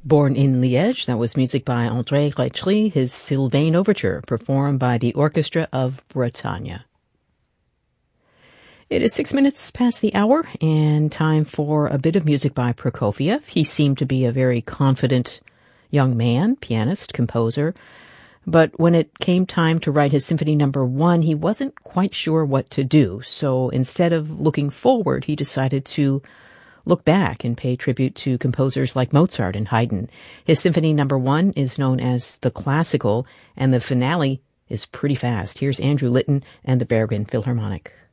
Born in Liège, that was music by André Gretry, his Sylvain Overture, performed by the Orchestra of Bretagne. It is 6 minutes past the hour, and time for a bit of music by Prokofiev. He seemed to be a very confident young man, pianist, composer, but when it came time to write his Symphony No. 1, he wasn't quite sure what to do. So instead of looking forward, he decided to look back and pay tribute to composers like Mozart and Haydn. His Symphony No. 1 is known as the Classical, and the finale is pretty fast. Here's Andrew Litton and the Bergen Philharmonic.